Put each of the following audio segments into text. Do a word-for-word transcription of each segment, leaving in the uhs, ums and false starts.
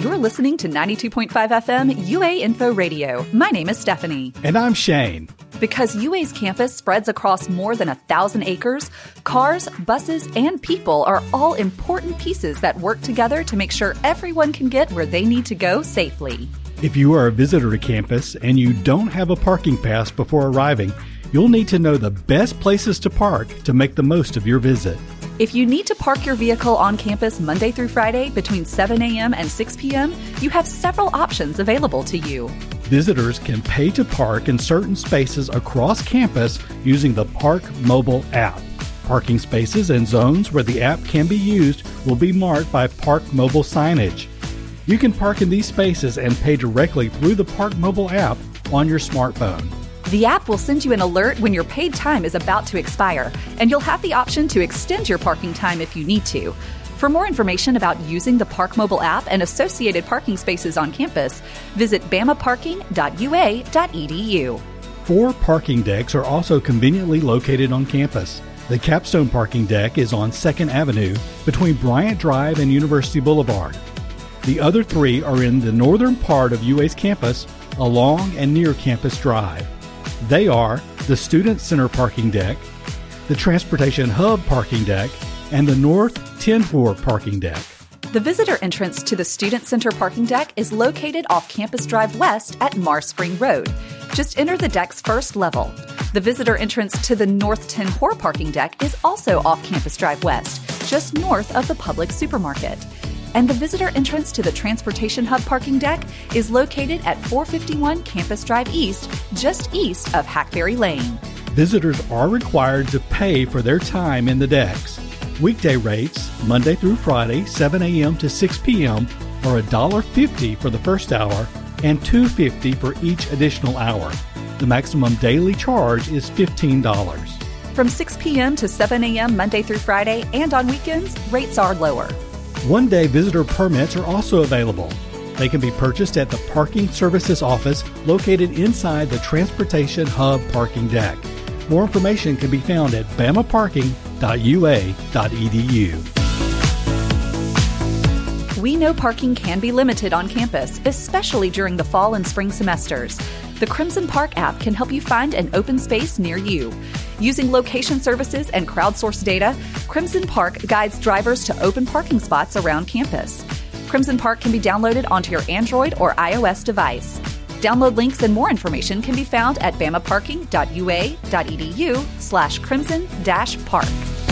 You're listening to ninety-two point five F M U A Info Radio. My name is Stephanie. And I'm Shane. Because U A's campus spreads across more than a thousand acres, cars, buses, and people are all important pieces that work together to make sure everyone can get where they need to go safely. If you are a visitor to campus and you don't have a parking pass before arriving, you'll need to know the best places to park to make the most of your visit. If you need to park your vehicle on campus Monday through Friday between seven a.m. and six p.m., you have several options available to you. Visitors can pay to park in certain spaces across campus using the Park Mobile app. Parking spaces and zones where the app can be used will be marked by Park Mobile signage. You can park in these spaces and pay directly through the Park Mobile app on your smartphone. The app will send you an alert when your paid time is about to expire, and you'll have the option to extend your parking time if you need to. For more information about using the Park Mobile app and associated parking spaces on campus, visit bama parking dot u a dot e d u. Four parking decks are also conveniently located on campus. The Capstone parking deck is on second Avenue between Bryant Drive and University Boulevard. The other three are in the northern part of U A's campus along and near Campus Drive. They are the Student Center parking deck, the Transportation Hub parking deck, and the North ten floor parking deck. The visitor entrance to the Student Center parking deck is located off Campus Drive West at Mar Spring Road. Just enter the deck's first level. The visitor entrance to the North ten floor parking deck is also off Campus Drive West, just north of the Publix supermarket. And the visitor entrance to the Transportation Hub parking deck is located at four fifty-one Campus Drive East, just east of Hackberry Lane. Visitors are required to pay for their time in the decks. Weekday rates, Monday through Friday, seven a.m. to six p.m., are one dollar fifty for the first hour and two dollars and fifty cents for each additional hour. The maximum daily charge is fifteen dollars. From six p.m. to seven a.m. Monday through Friday and on weekends, rates are lower. One-day visitor permits are also available. They can be purchased at the Parking Services Office located inside the Transportation Hub parking deck. More information can be found at bama parking dot u a dot e d u. We know parking can be limited on campus, especially during the fall and spring semesters. The Crimson Park app can help you find an open space near you. Using location services and crowdsourced data, Crimson Park guides drivers to open parking spots around campus. Crimson Park can be downloaded onto your Android or iOS device. Download links and more information can be found at bama parking dot u a dot e d u slash crimson dash park.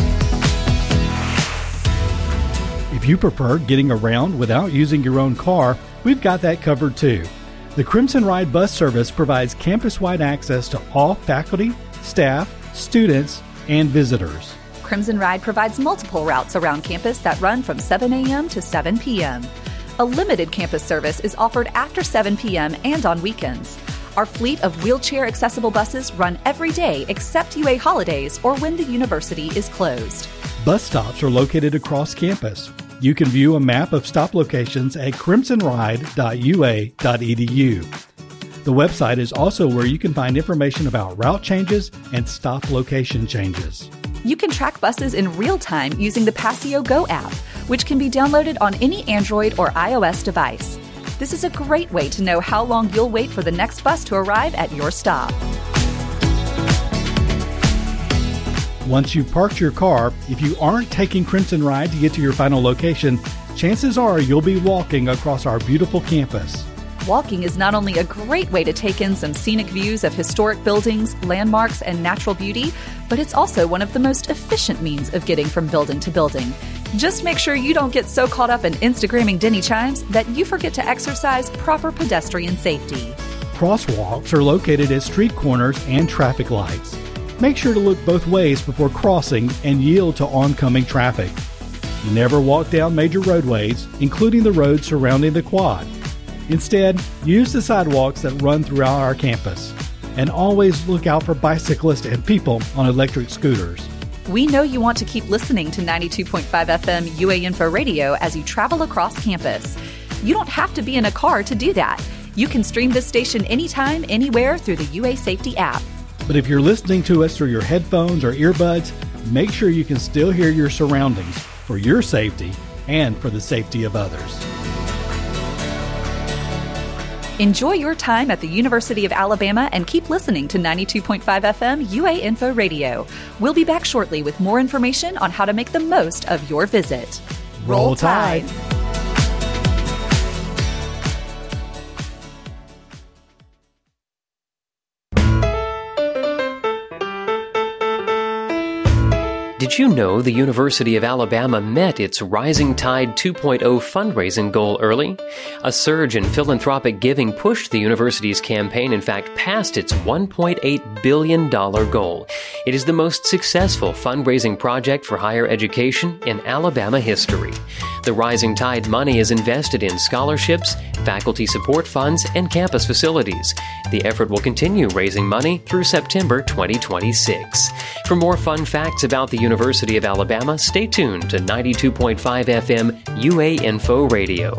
If you prefer getting around without using your own car, we've got that covered too. The Crimson Ride bus service provides campus-wide access to all faculty, staff, students, and visitors. Crimson Ride provides multiple routes around campus that run from seven a.m. to seven p.m. A limited campus service is offered after seven p.m. and on weekends. Our fleet of wheelchair-accessible buses run every day except U A holidays or when the university is closed. Bus stops are located across campus. You can view a map of stop locations at crimson ride dot u a dot e d u. The website is also where you can find information about route changes and stop location changes. You can track buses in real time using the Passio Go app, which can be downloaded on any Android or iOS device. This is a great way to know how long you'll wait for the next bus to arrive at your stop. Once you've parked your car, if you aren't taking Crimson Ride to get to your final location, chances are you'll be walking across our beautiful campus. Walking is not only a great way to take in some scenic views of historic buildings, landmarks, and natural beauty, but it's also one of the most efficient means of getting from building to building. Just make sure you don't get so caught up in Instagramming Denny chimes that you forget to exercise proper pedestrian safety. Crosswalks are located at street corners and traffic lights. Make sure to look both ways before crossing and yield to oncoming traffic. Never walk down major roadways, including the roads surrounding the quad. Instead, use the sidewalks that run throughout our campus. And always look out for bicyclists and people on electric scooters. We know you want to keep listening to ninety-two point five F M U A Info Radio as you travel across campus. You don't have to be in a car to do that. You can stream this station anytime, anywhere through the U A Safety app. But if you're listening to us through your headphones or earbuds, make sure you can still hear your surroundings for your safety and for the safety of others. Enjoy your time at the University of Alabama and keep listening to ninety-two point five F M U A Info Radio. We'll be back shortly with more information on how to make the most of your visit. Roll, Roll Tide! Did you know the University of Alabama met its Rising Tide two point oh fundraising goal early? A surge in philanthropic giving pushed the university's campaign, in fact, past its one point eight billion dollars goal. It is the most successful fundraising project for higher education in Alabama history. The Rising Tide money is invested in scholarships, faculty support funds, and campus facilities. The effort will continue raising money through September twenty twenty-six. For more fun facts about the University of Alabama, stay tuned to ninety-two point five F M U A Info Radio.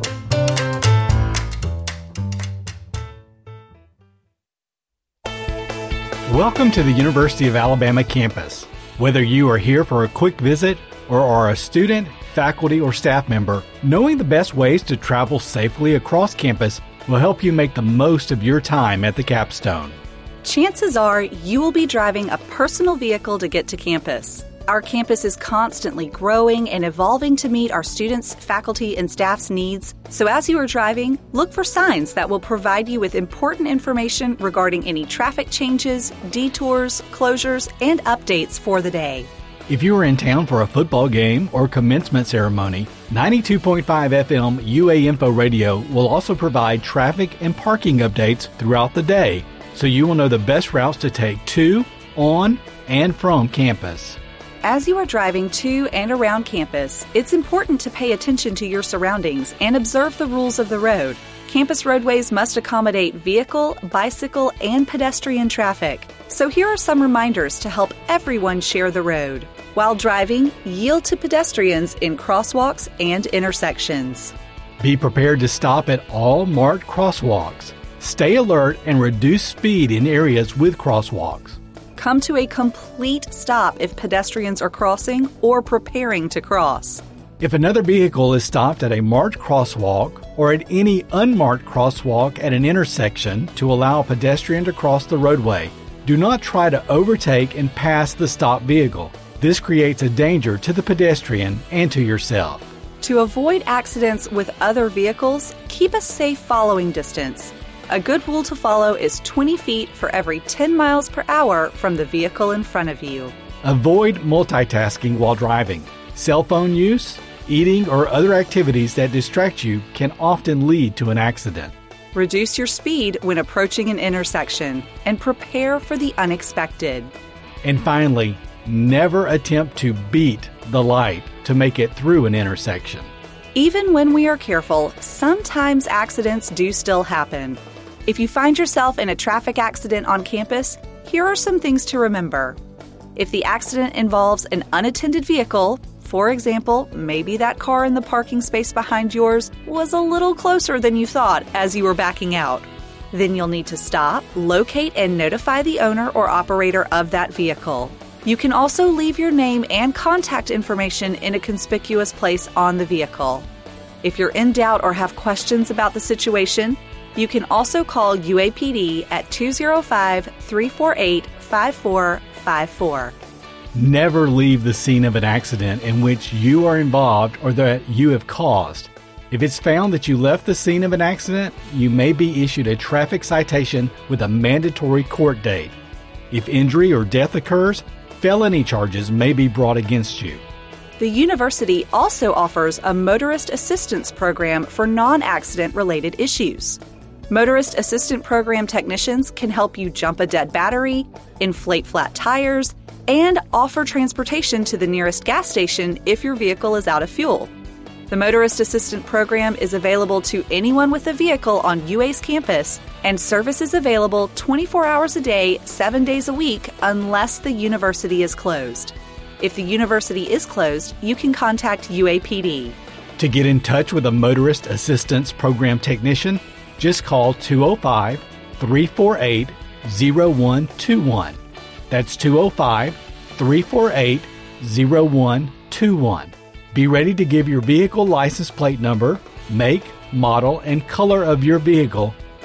Welcome to the University of Alabama campus. Whether you are here for a quick visit or are a student, faculty, or staff member, knowing the best ways to travel safely across campus will help you make the most of your time at the Capstone. Chances are you will be driving a personal vehicle to get to campus. Our campus is constantly growing and evolving to meet our students, faculty, and staff's needs. So as you are driving, look for signs that will provide you with important information regarding any traffic changes, detours, closures, and updates for the day. If you are in town for a football game or commencement ceremony, ninety-two point five F M U A Info Radio will also provide traffic and parking updates throughout the day, so you will know the best routes to take to, on, and from campus. As you are driving to and around campus, it's important to pay attention to your surroundings and observe the rules of the road. Campus roadways must accommodate vehicle, bicycle, and pedestrian traffic. So here are some reminders to help everyone share the road. While driving, yield to pedestrians in crosswalks and intersections. Be prepared to stop at all marked crosswalks. Stay alert and reduce speed in areas with crosswalks. Come to a complete stop if pedestrians are crossing or preparing to cross. If another vehicle is stopped at a marked crosswalk or at any unmarked crosswalk at an intersection to allow a pedestrian to cross the roadway, do not try to overtake and pass the stopped vehicle. This creates a danger to the pedestrian and to yourself. To avoid accidents with other vehicles, keep a safe following distance. A good rule to follow is twenty feet for every ten miles per hour from the vehicle in front of you. Avoid multitasking while driving. Cell phone use, eating, or other activities that distract you can often lead to an accident. Reduce your speed when approaching an intersection and prepare for the unexpected. And finally, never attempt to beat the light to make it through an intersection. Even when we are careful, sometimes accidents do still happen. If you find yourself in a traffic accident on campus, here are some things to remember. If the accident involves an unattended vehicle, for example, maybe that car in the parking space behind yours was a little closer than you thought as you were backing out, then you'll need to stop, locate, and notify the owner or operator of that vehicle. You can also leave your name and contact information in a conspicuous place on the vehicle. If you're in doubt or have questions about the situation, you can also call U A P D at two oh five, three four eight, five four five four. Never leave the scene of an accident in which you are involved or that you have caused. If it's found that you left the scene of an accident, you may be issued a traffic citation with a mandatory court date. If injury or death occurs, felony charges may be brought against you. The university also offers a motorist assistance program for non-accident related issues. Motorist Assistant Program technicians can help you jump a dead battery, inflate flat tires, and offer transportation to the nearest gas station if your vehicle is out of fuel. The Motorist Assistant Program is available to anyone with a vehicle on U A's campus, and service is available twenty-four hours a day, seven days a week, unless the university is closed. If the university is closed, you can contact U A P D. To get in touch with a Motorist Assistance Program technician, just call two oh five, three four eight, oh one two one. That's two oh five, three four eight, oh one two one. Be ready to give your vehicle license plate number, make, model, and color of your vehicle,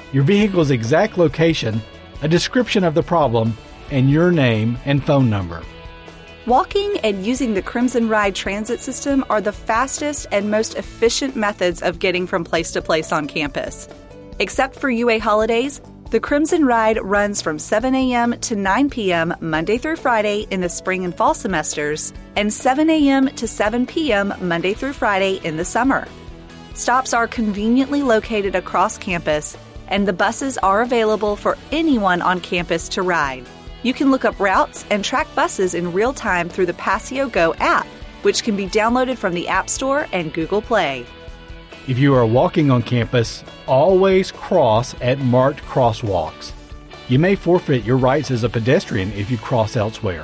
your vehicle's exact location, a description of the problem, and your name and phone number. Walking and using the Crimson Ride transit system are the fastest and most efficient methods of getting from place to place on campus. Except for U A holidays, the Crimson Ride runs from seven a.m. to nine p.m. Monday through Friday in the spring and fall semesters, and seven a.m. to seven p.m. Monday through Friday in the summer. Stops are conveniently located across campus, and the buses are available for anyone on campus to ride. You can look up routes and track buses in real time through the Passio Go app, which can be downloaded from the App Store and Google Play. If you are walking on campus, always cross at marked crosswalks. You may forfeit your rights as a pedestrian if you cross elsewhere.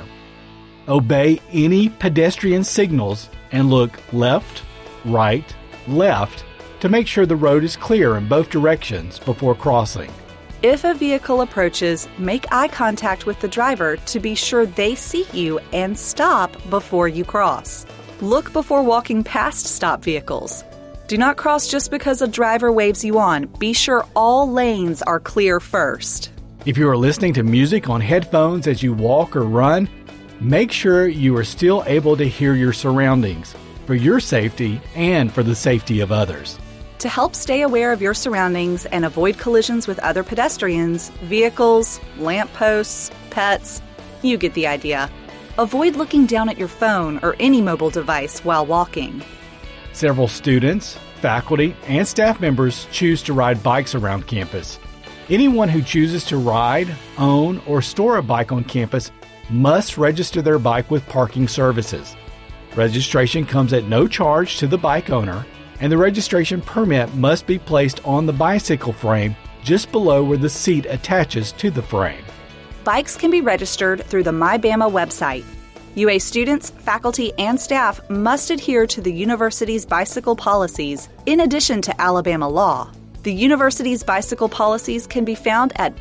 Obey any pedestrian signals and look left, right, left to make sure the road is clear in both directions before crossing. If a vehicle approaches, make eye contact with the driver to be sure they see you and stop before you cross. Look before walking past stop vehicles. Do not cross just because a driver waves you on. Be sure all lanes are clear first. If you are listening to music on headphones as you walk or run, make sure you are still able to hear your surroundings for your safety and for the safety of others. To help stay aware of your surroundings and avoid collisions with other pedestrians, vehicles, lampposts, pets, you get the idea. Avoid looking down at your phone or any mobile device while walking. Several students, faculty, and staff members choose to ride bikes around campus. Anyone who chooses to ride, own, or store a bike on campus must register their bike with Parking Services. Registration comes at no charge to the bike owner, and the registration permit must be placed on the bicycle frame just below where the seat attaches to the frame. Bikes can be registered through the MyBama website. U A students, faculty, and staff must adhere to the university's bicycle policies in addition to Alabama law. The university's bicycle policies can be found at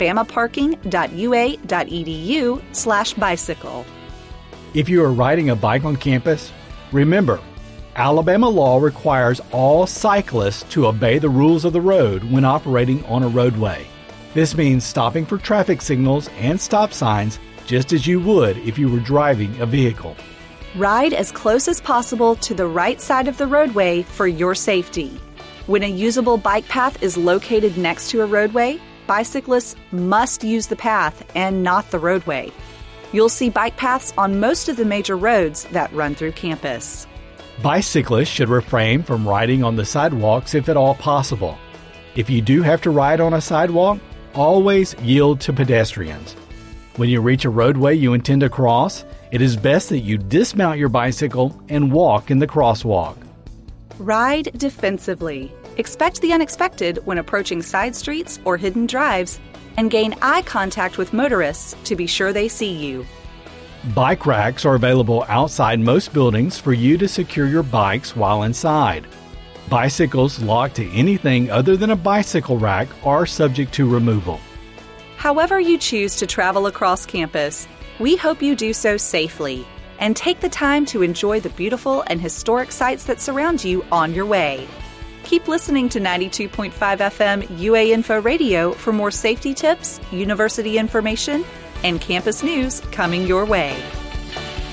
bamaparking.ua.edu slash bicycle. If you are riding a bike on campus, remember, Alabama law requires all cyclists to obey the rules of the road when operating on a roadway. This means stopping for traffic signals and stop signs just as you would if you were driving a vehicle. Ride as close as possible to the right side of the roadway for your safety. When a usable bike path is located next to a roadway, bicyclists must use the path and not the roadway. You'll see bike paths on most of the major roads that run through campus. Bicyclists should refrain from riding on the sidewalks if at all possible. If you do have to ride on a sidewalk, always yield to pedestrians. When you reach a roadway you intend to cross, it is best that you dismount your bicycle and walk in the crosswalk. Ride defensively. Expect the unexpected when approaching side streets or hidden drives, and gain eye contact with motorists to be sure they see you. Bike racks are available outside most buildings for you to secure your bikes while inside. Bicycles locked to anything other than a bicycle rack are subject to removal. However you choose to travel across campus, we hope you do so safely and take the time to enjoy the beautiful and historic sights that surround you on your way. Keep listening to ninety-two point five F M U A Info Radio for more safety tips, university information, and campus news coming your way.